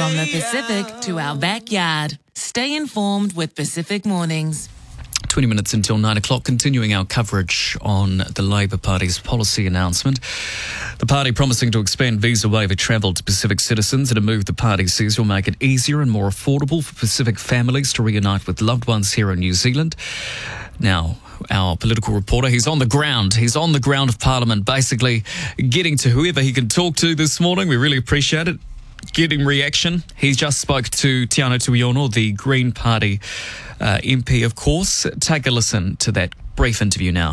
From the Pacific to our backyard. Stay informed with Pacific Mornings. 20 minutes until 9 o'clock, continuing our coverage on the Labour Party's policy announcement. The party promising to expand visa waiver travel to Pacific citizens in a move the party says will make it easier and more affordable for Pacific families to reunite with loved ones here in New Zealand. Now, our political reporter, he's on the ground. He's on the ground of Parliament, basically getting to whoever he can talk to this morning. We really appreciate it. Getting reaction. He just spoke to Tiano Tuiono, the Green Party MP, of course. Take a listen to that brief interview now.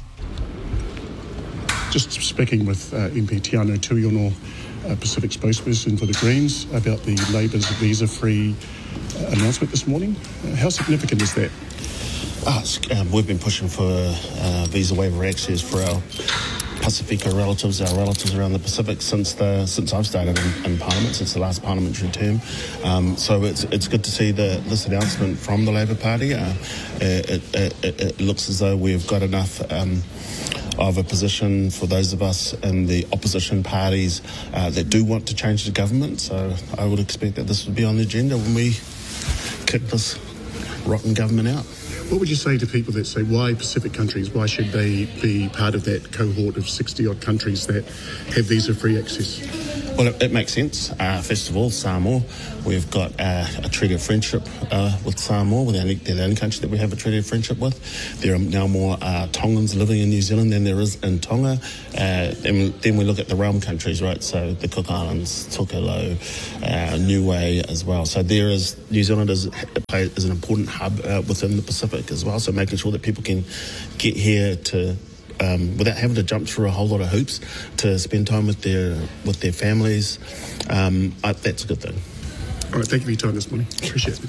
Just speaking with MP Tiano Tuiono, Pacific spokesperson for the Greens, about the Labour's visa-free announcement this morning. How significant is that? We've been pushing for visa waiver access for our Pacifica relatives, our relatives around the Pacific, since I've started in Parliament, since the last parliamentary term. So it's good to see this announcement from the Labour Party. It looks as though we've got enough of a position for those of us in the opposition parties that do want to change the government. So I would expect that this would be on the agenda when we kick this rotten government out. What would you say to people that say, why Pacific countries? Why should they be part of that cohort of 60-odd countries that have visa-free access? Well, it makes sense. First of all, Samoa. We've got a treaty of friendship with Samoa. They're the only country that we have a treaty of friendship with. There are now more Tongans living in New Zealand than there is in Tonga. And then we look at the realm countries, right? So the Cook Islands, Tokelau, Niue as well. So New Zealand is an important hub within the Pacific as well. So making sure that people can get here to without having to jump through a whole lot of hoops to spend time with their families, that's a good thing. All right, thank you for your time this morning. Appreciate it.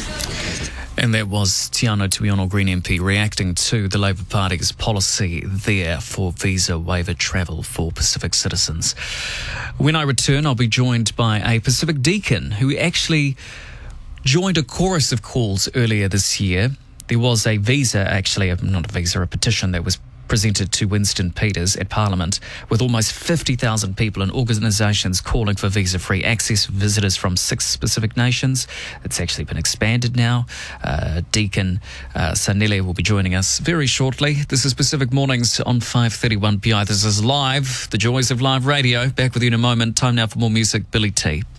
And that was Tiano Tuiono, Green MP, reacting to the Labour Party's policy there for visa waiver travel for Pacific citizens. When I return, I'll be joined by a Pacific deacon who actually joined a chorus of calls earlier this year. There was a petition that was presented to Winston Peters at Parliament with almost 50,000 people and organisations calling for visa-free access for visitors from 6 specific nations. It's actually been expanded now. Deacon Sanele will be joining us very shortly. This is Pacific Mornings on 531 PI. This is live, the joys of live radio. Back with you in a moment. Time now for more music. Billy T.